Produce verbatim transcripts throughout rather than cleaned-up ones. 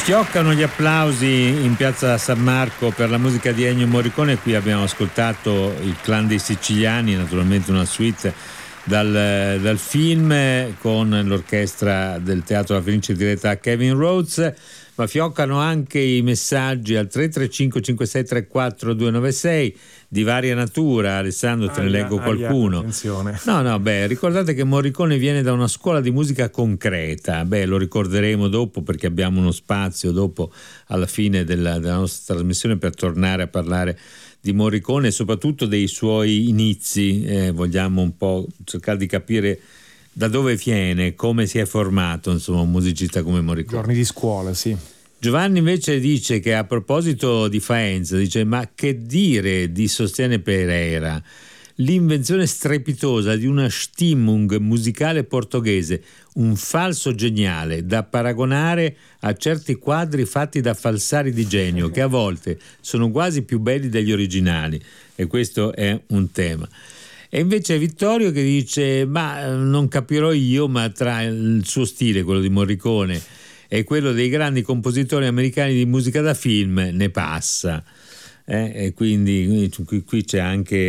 Schioccano gli applausi in piazza San Marco per la musica di Ennio Morricone. Qui abbiamo ascoltato il Clan dei Siciliani, naturalmente una suite dal, dal film con l'orchestra del Teatro La Fenice diretta a Kevin Rhodes, ma fioccano anche i messaggi al tre tre cinque cinque sei tre quattro due nove sei di varia natura. Alessandro, te ne Aia, leggo aia, qualcuno. attenzione. No, no, beh, ricordate che Morricone viene da una scuola di musica concreta. Beh, lo ricorderemo dopo, perché abbiamo uno spazio dopo, alla fine della, della nostra trasmissione, per tornare a parlare di Morricone e soprattutto dei suoi inizi. Eh, vogliamo un po' cercare di capire da dove viene, come si è formato, insomma, un musicista come Morricone. Giorni di scuola, sì. Giovanni invece dice che, a proposito di Faenza, dice: ma che dire di Sostiene Pereira, l'invenzione strepitosa di una Stimmung musicale portoghese, un falso geniale da paragonare a certi quadri fatti da falsari di genio che a volte sono quasi più belli degli originali, e questo è un tema. E invece Vittorio che dice: ma non capirò io, ma tra il suo stile, quello di Morricone, e quello dei grandi compositori americani di musica da film, ne passa. Eh, e quindi qui, qui c'è anche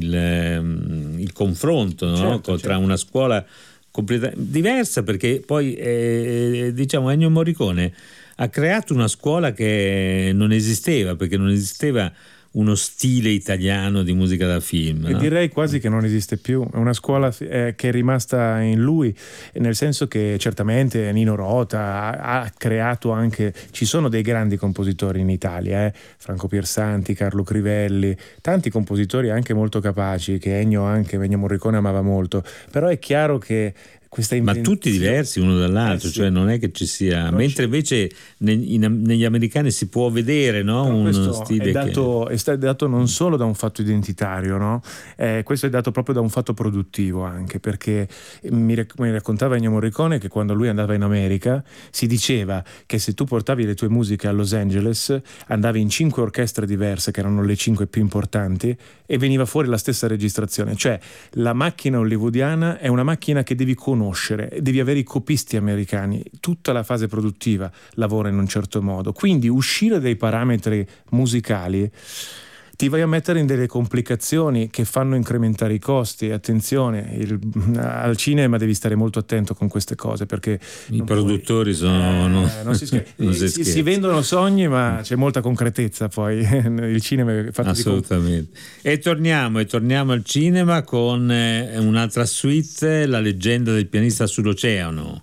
il, il confronto, no? Certo, Tra certo. una scuola completa, diversa, perché poi eh, diciamo Ennio Morricone ha creato una scuola che non esisteva, perché non esisteva uno stile italiano di musica da film, E no? direi quasi che non esiste più. È una scuola eh, che è rimasta in lui, nel senso che certamente Nino Rota ha, ha creato anche, ci sono dei grandi compositori in Italia, eh? Franco Piersanti, Carlo Crivelli, tanti compositori anche molto capaci, che Ennio anche Ennio Morricone amava molto, però è chiaro che questa ma invenzione... tutti diversi uno dall'altro, Eh sì. cioè non è che ci sia, Non mentre c'è. invece ne- in- negli americani si può vedere, no? Però Uno questo stile è dato, è sta- dato non solo da un fatto identitario, no? Eh, questo è dato proprio da un fatto produttivo anche, perché mi, rac- mi raccontava Ennio Morricone che quando lui andava in America si diceva che se tu portavi le tue musiche a Los Angeles, andavi in cinque orchestre diverse, che erano le cinque più importanti, e veniva fuori la stessa registrazione. Cioè la macchina hollywoodiana è una macchina che devi conoscere, devi avere i copisti americani, tutta la fase produttiva lavora in un certo modo, quindi uscire dai parametri musicali ti vai a mettere in delle complicazioni che fanno incrementare i costi. Attenzione, il, al cinema devi stare molto attento con queste cose, perché i produttori puoi, sono eh, non, non si, scher- non si, si, si vendono sogni, ma c'è molta concretezza poi. Il cinema è fatto assolutamente di... E torniamo e torniamo al cinema con eh, un'altra suite, La leggenda del pianista sull'oceano.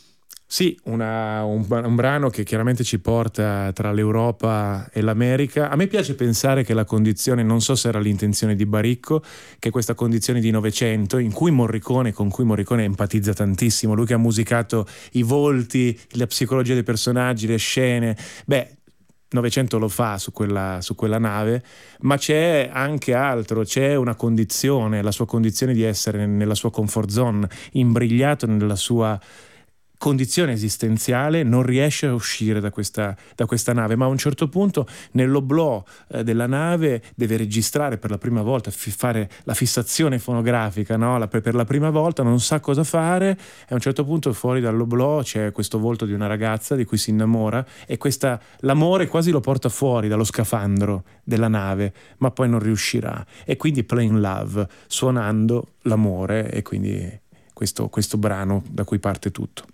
Sì, una, un, un brano che chiaramente ci porta tra l'Europa e l'America. A me piace pensare che la condizione, non so se era l'intenzione di Baricco, che questa condizione di Novecento, in cui Morricone, con cui Morricone empatizza tantissimo, lui che ha musicato i volti, la psicologia dei personaggi, le scene, beh, Novecento lo fa su quella, su quella nave, ma c'è anche altro, c'è una condizione, la sua condizione di essere nella sua comfort zone, imbrigliato nella sua condizione esistenziale, non riesce a uscire da questa, da questa nave, ma a un certo punto nell'oblò eh, della nave deve registrare per la prima volta, fi- fare la fissazione fonografica, no? la, per la prima volta non sa cosa fare, e a un certo punto fuori dall'oblò c'è questo volto di una ragazza di cui si innamora, e questa, l'amore quasi lo porta fuori dallo scafandro della nave, ma poi non riuscirà, e quindi Plain Love, suonando l'amore, e quindi questo, questo brano da cui parte tutto.